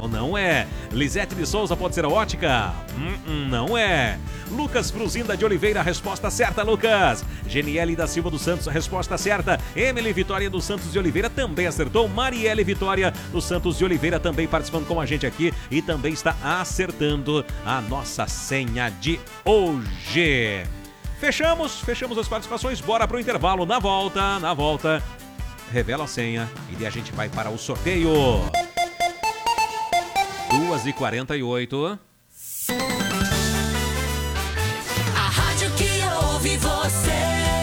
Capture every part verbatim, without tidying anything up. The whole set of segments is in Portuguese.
Oficial, não é. Lisete de Souza pode ser a ótica? Hum, hum, não é. Lucas Cruzinda de Oliveira, a resposta certa, Lucas. Geniele da Silva dos Santos, a resposta certa. Emily Vitória dos Santos de Oliveira também acertou. Marielle Vitória dos Santos de Oliveira também participando com a gente aqui e também está acertando a nossa senha de hoje. Fechamos, fechamos as participações, bora pro intervalo. Na volta, na volta, revela a senha e daí a gente vai para o sorteio. duas e quarenta e oito. A rádio que ouve você.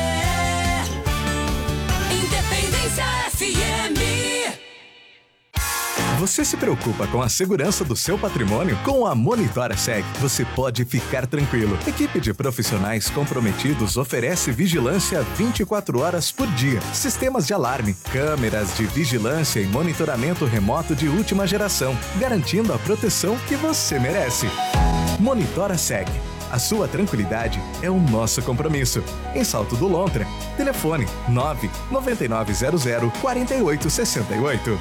Independência F M. Você se preocupa com a segurança do seu patrimônio? Com a Monitora Seg, você pode ficar tranquilo. Equipe de profissionais comprometidos oferece vigilância vinte e quatro horas por dia. Sistemas de alarme, câmeras de vigilância e monitoramento remoto de última geração, garantindo a proteção que você merece. Monitora Seg. A sua tranquilidade é o nosso compromisso. Em Salto do Lontra, telefone nove nove nove zero zero quatro oito seis oito.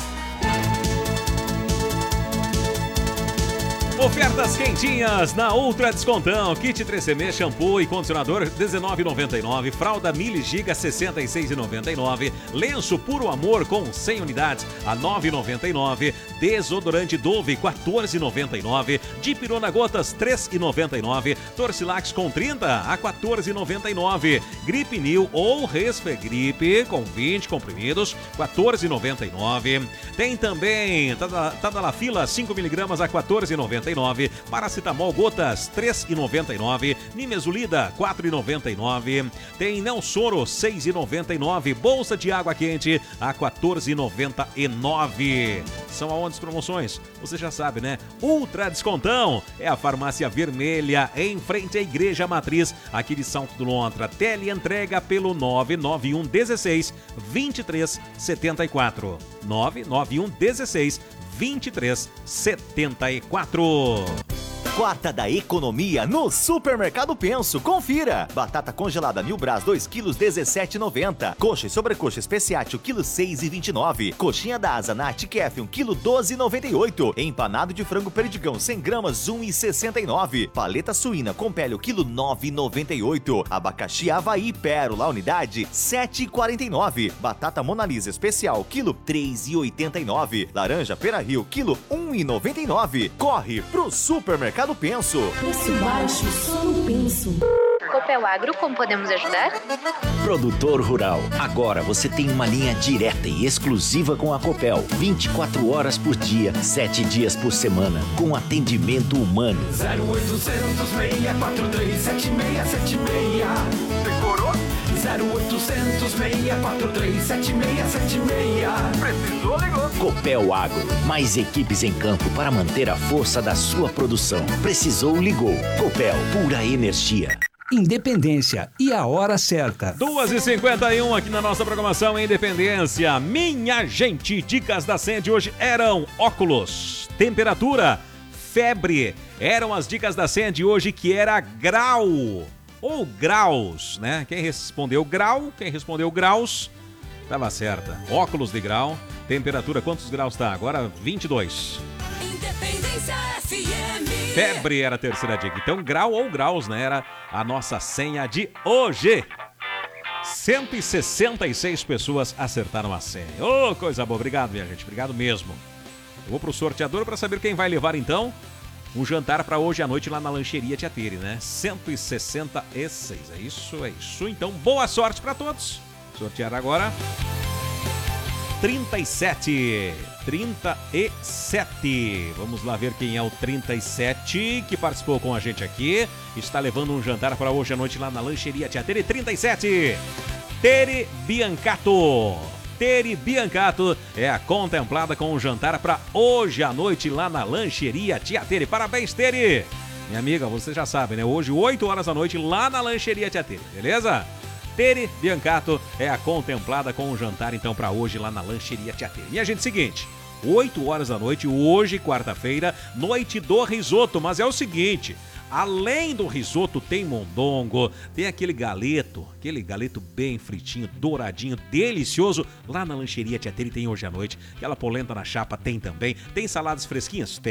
Ofertas quentinhas na Ultra Descontão. Kit três C M, shampoo e condicionador dezenove reais e noventa e nove. Fralda Mili Giga sessenta e seis reais e noventa e nove. Lenço Puro Amor com cem unidades a nove reais e noventa e nove. Desodorante Dove quatorze reais e noventa e nove. Dipirona Gotas três reais e noventa e nove. Torcilax com trinta a quatorze reais e noventa e nove. Gripe Nil ou Respegripe com vinte comprimidos quatorze reais e noventa e nove. Tem também Tadalafila cinco miligramas a quatorze reais e noventa e nove. Paracetamol Gotas três reais e noventa e nove. Nimesulida quatro reais e noventa e nove. Tem Nelsoro seis reais e noventa e nove. Bolsa de água quente a quatorze reais e noventa e nove. São aonde as promoções? Você já sabe, né? Ultra Descontão é a Farmácia Vermelha em frente à Igreja Matriz aqui de Salto do Lontra. Teleentrega pelo nove nove um um seis dois três sete quatro. nove nove um um seis dois três sete quatro. Quarta da economia no Supermercado Penso. Confira. Batata congelada Mil Brás dois quilos dezessete reais e noventa centavos. Coxa e sobrecoxa Especiate o quilo seis reais e vinte e nove centavos. Coxinha da Asa Nat Kef um quilo doze reais e noventa e oito centavos. Empanado de frango perdigão cem gramas um real e sessenta e nove centavos. Paleta suína com pele o quilo nove reais e noventa e oito centavos. Abacaxi Havaí Pérola unidade sete reais e quarenta e nove centavos. Batata Mona Lisa especial quilo três reais e oitenta e nove centavos. Laranja Pera Rio quilo um real e noventa e nove centavos. Corre pro Supermercado Penso. Preço baixo só no Penso. Copel Agro, como podemos ajudar? Produtor rural, agora você tem uma linha direta e exclusiva com a Copel. vinte e quatro horas por dia, sete dias por semana, com atendimento humano. zero oitocentos, seis quatro três, sete seis sete seis. Decorou? zero oitocentos, seis quatro três, sete seis sete seis. Precisou, ligou. Copel Agro, mais equipes em campo para manter a força da sua produção. Precisou, ligou. Copel, pura energia. Independência e a hora certa. duas e cinquenta e um aqui na nossa programação Independência. Minha gente, dicas da Senha de hoje eram óculos, temperatura, febre. Eram as dicas da Senha de hoje, que era grau ou graus, né? Quem respondeu grau, quem respondeu graus, estava certa. Óculos de grau, temperatura, quantos graus tá? Agora vinte e dois. Independência F M. Febre era a terceira dica. Então, grau ou graus, né? Era a nossa senha de hoje. cento e sessenta e seis pessoas acertaram a senha. Ô, oh, coisa boa. Obrigado, minha gente. Obrigado mesmo. Eu vou pro sorteador para saber quem vai levar, então, um jantar para hoje à noite lá na Lancheria Tia Tere, né? cento e sessenta e seis. É isso, é isso. Então, boa sorte para todos. Sortear agora. trinta e sete. trinta e sete. Vamos lá ver quem é o trinta e sete que participou com a gente aqui. Está levando um jantar para hoje à noite lá na Lancheria Tia Tere. trinta e sete. Tere Biancato. Tere Biancato é a contemplada com um jantar para hoje à noite lá na Lancheria Tia Tere. Parabéns, Tere. Minha amiga, você já sabe, né? Hoje, oito horas da noite lá na Lancheria Tia Tere. Beleza? Tere Biancato é a contemplada com um jantar, então, para hoje lá na Lancheria Tia Tere. Minha gente, seguinte, oito horas da noite, hoje, quarta-feira, noite do risoto. Mas é o seguinte, além do risoto tem mondongo, tem aquele galeto, aquele galeto bem fritinho, douradinho, delicioso. Lá na Lancheria Tia Tere tem hoje à noite. Aquela polenta na chapa tem também. Tem saladas fresquinhas? Tem.